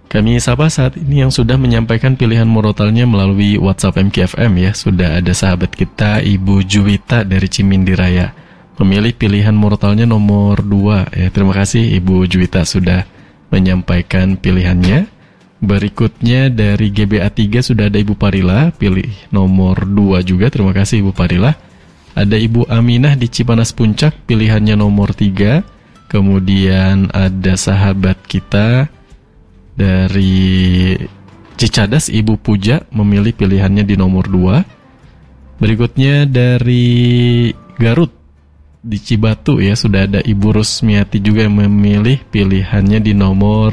Kami sapa saat ini yang sudah menyampaikan pilihan murotalnya melalui WhatsApp MKFM ya. Sudah ada sahabat kita Ibu Juwita dari Cimindi Raya, memilih pilihan murotalnya nomor 2 ya. Terima kasih Ibu Juwita sudah menyampaikan pilihannya. Berikutnya dari GBA 3 sudah ada Ibu Parila, pilih nomor 2 juga. Terima kasih Ibu Parila. Ada Ibu Aminah di Cipanas Puncak, pilihannya nomor 3. Kemudian ada sahabat kita dari Cicadas, Ibu Puja, memilih pilihannya di nomor 2. Berikutnya dari Garut di Cibatu ya, sudah ada Ibu Rusmiati juga yang memilih pilihannya di nomor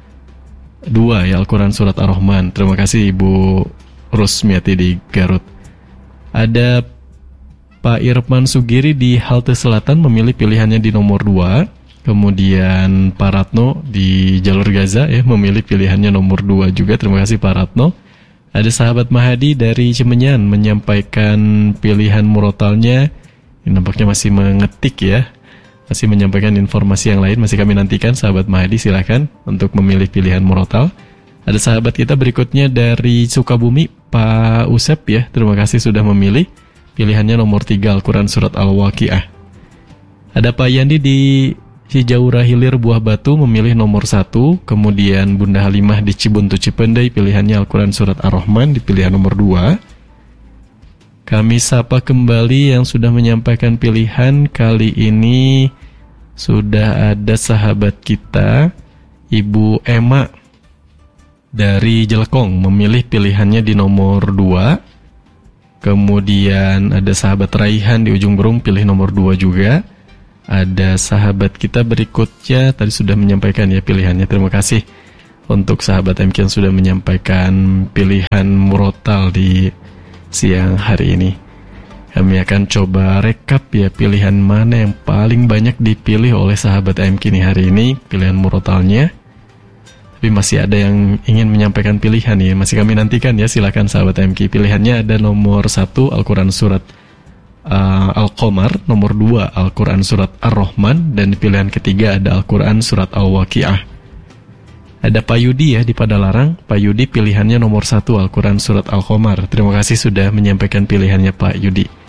2 ya, Al-Quran Surat Ar-Rahman. Terima kasih Ibu Rusmiati di Garut. Ada Pak Irfan Sugiri di Halte Selatan memilih pilihannya di nomor 2. Kemudian Pak Ratno di Jalur Gaza ya, memilih pilihannya nomor 2 juga. Terima kasih Pak Ratno. Ada sahabat Mahadi dari Cimenyan menyampaikan pilihan murotalnya. Ini nampaknya masih mengetik ya, masih menyampaikan informasi yang lain. Masih kami nantikan sahabat Mahadi, silakan untuk memilih pilihan murotal. Ada sahabat kita berikutnya dari Sukabumi, Pak Usep ya. Terima kasih sudah memilih pilihannya nomor 3, Al-Quran Surat Al-Waqiah. Ada Pak Yandi di Cijaura Hilir Buah Batu memilih nomor 1. Kemudian Bunda Halimah di Cibuntu Cipendei, pilihannya Al-Quran Surat Ar-Rahman di pilihan nomor 2. Kami sapa kembali yang sudah menyampaikan pilihan. Kali ini sudah ada sahabat kita Ibu Emma dari Jelekong, memilih pilihannya di nomor 2. Kemudian ada sahabat Raihan di Ujung Berung, pilih nomor 2 juga. Ada sahabat kita berikutnya tadi sudah menyampaikan ya pilihannya. Terima kasih untuk sahabat MK yang sudah menyampaikan pilihan murotal di siang hari ini. Kami akan coba rekap ya pilihan mana yang paling banyak dipilih oleh sahabat MK nih hari ini, pilihan murotalnya. Tapi masih ada yang ingin menyampaikan pilihan ya, masih kami nantikan ya. Silakan sahabat MK. Pilihannya ada nomor 1 Al-Quran Surat Al-Qamar, nomor 2 Al-Quran Surat Ar-Rahman, dan pilihan ketiga ada Al-Quran Surat Al-Waqiah. Ada Pak Yudi ya di Padalarang. Pak Yudi pilihannya nomor 1 Al-Quran Surat Al-Qamar. Terima kasih sudah menyampaikan pilihannya Pak Yudi.